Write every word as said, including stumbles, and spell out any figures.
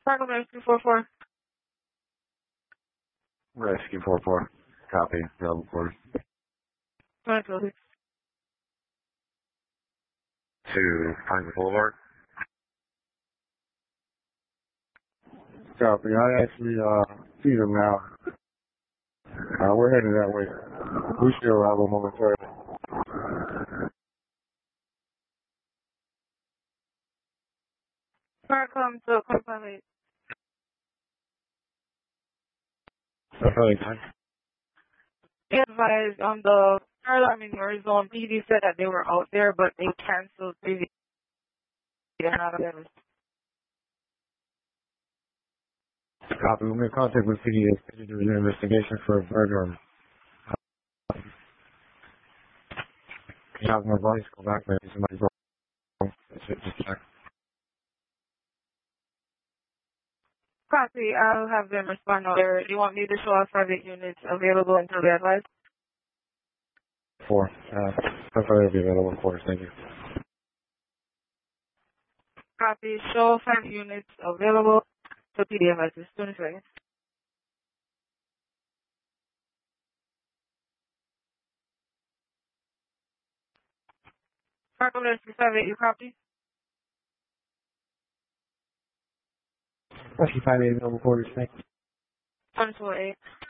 Parkland Rescue four four. Rescue four four. Copy. Available quarters. twenty-two. To Pine Boulevard. Copy. I actually uh, see them now. Uh, we're heading that way. We should arrive momentarily. Parkland to Parkland eight. Really time. They advised on the I mean, Arizona P D said that they were out there, but they canceled. They They're not available. Copy. We'll make contact with P D S to do an investigation for a murder. Uh, can you have my voice go back? Maybe somebody's wrong. Just check. Copy. I'll have them respond out there. Do you want me to show our private units available until they're advised? Four. Uh, preferably be available for us. Thank you. Copy. Show five units available to P D F as twenty seconds. Parkland Rescue five eight, you copy? Rescue five eight available quarters. Thank you. twenty-two eight.